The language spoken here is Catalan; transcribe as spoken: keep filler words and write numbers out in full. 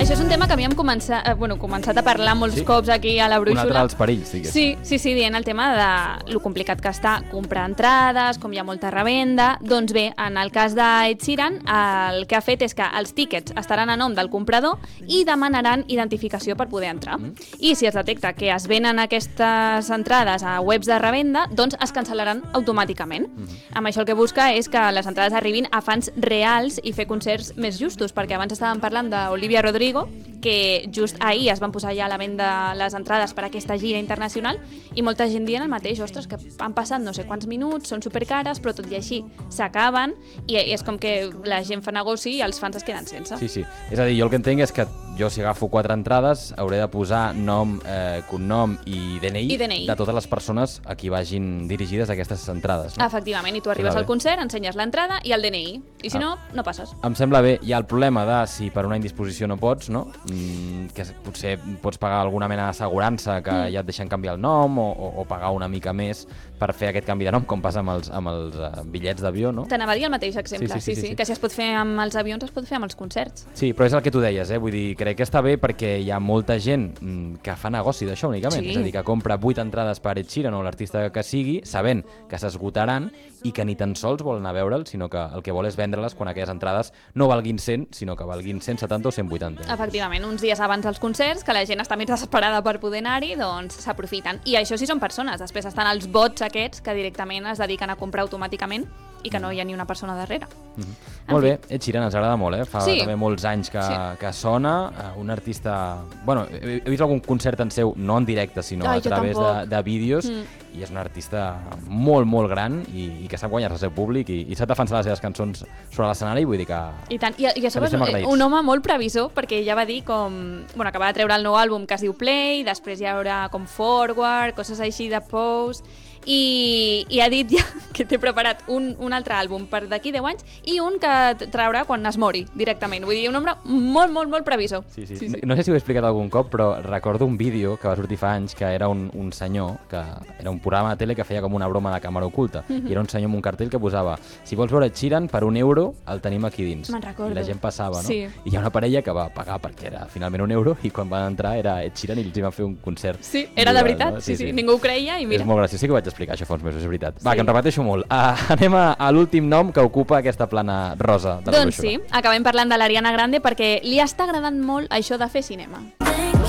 Això és un tema que havíem començat, eh, bueno, començat a parlar molts Sí. cops aquí a la Brúixola. Un altre dels perills, diguéssim. Sí, sí, sí, dient el tema de lo complicat que està comprar entrades, com hi ha molta revenda. Doncs bé, en el cas d'Ed Sheeran, el que ha fet és que els tíquets estaran a nom del comprador i demanaran identificació per poder entrar. Mm. I si es detecta que es venen aquestes entrades a webs de revenda, doncs es cancel·laran automàticament. Mm. Amb això el que busca és que les entrades arribin a fans reals i fer concerts més justos, perquè abans estàvem parlant d'Olivia Rodrigo, que just ahir es van posar ja a la venda les entrades per a aquesta gira internacional i molta gent dient el mateix, ostres, que han passat no sé quants minuts, són supercares, però tot i així s'acaben i és com que la gent fa negoci i els fans es queden sense. Sí, sí. És a dir, jo el que entenc és que jo si agafo quatre entrades hauré de posar nom, eh, cognom i D N I, I D N I de totes les persones a qui vagin dirigides aquestes entrades. No? Efectivament, i tu arribes Sí, al concert, ensenyes l'entrada i el D N I, i si Ah. no, no passes. Em sembla bé. Hi ha el problema de si per una indisposició no pots, no? Mm, que potser pots pagar alguna mena d'assegurança que mm. ja et deixen canviar el nom o, o, o pagar una mica més per fer aquest canvi de nom, com passa amb els, amb els uh, bitllets d'avió, no? T'anava a dir el mateix exemple, Sí, sí, sí, sí, sí, sí, sí. que si es pot fer amb els avions es pot fer amb els concerts. Sí, però és el que tu deies, eh? Vull dir, crec que està bé perquè hi ha molta gent mm, que fa negoci d'això únicament. Sí. És a dir, que compra vuit entrades per Ed Sheeran o l'artista que sigui, sabent que s'esgotaran i que ni tan sols volen anar a veure'l, sinó que el que vol és vendre-les quan aquelles entrades no valguin cent, sinó que valguin cent setanta o cent vuitanta. Efectivament, uns dies abans dels concerts, que la gent està més desesperada per poder anar-hi, doncs s'aprofiten. I això sí són persones. Després estan els bots aquests que directament es dediquen a comprar automàticament i que no hi ha ni una persona darrere. Mm-hmm. Molt bé, Ed Sheeran ens agrada molt, eh? Fa Sí. també molts anys que, Sí. que sona, eh, un artista... Bueno, he, he vist algun concert en seu, no en directe, sinó Ai, a jo través de, tampoc. de vídeos, Mm. i és un artista molt, molt gran i, i que sap guanyar-se el seu públic i, i sap defensar les seves cançons sobre l'escenari, vull dir que... I tant, i, i a sobre estem és agraïts. un home molt previsor, perquè ja va dir com... Bueno, acaba de treure el nou àlbum que es diu Play, després hi haurà com Forward, coses així de Pose, i, i ha dit ja que té preparat un, un altre àlbum per d'aquí deu anys i un que traurà quan es mori directament. Vull dir, un home molt, molt, molt previsor. Sí, sí. Sí, sí. No, no sé si ho he explicat algun cop, però recordo un vídeo que va sortir fa anys que era un, un senyor, que era un programa de tele que feia com una broma de càmera oculta. Mm-hmm. I era un senyor amb un cartell que posava si vols veure Ed Sheeran, per un euro el tenim aquí dins. Me'n recordo. I la gent passava, no? Sí. I hi ha una parella que va pagar perquè era finalment un euro i quan van entrar era Ed Sheeran i els hi van fer un concert. Sí, era de Igual, veritat, no? sí, sí, ningú ho creia i mira. És molt graciós, sí que ho vaig explicar això fa uns mesos, és veritat. Va, Sí. que em repeteixo molt. Uh, anem a, a l'últim nom que ocupa aquesta plana rosa de la Doncs Brúixola. sí, acabem parlant de l'Ariana Grande perquè li està agradant molt això de fer cinema.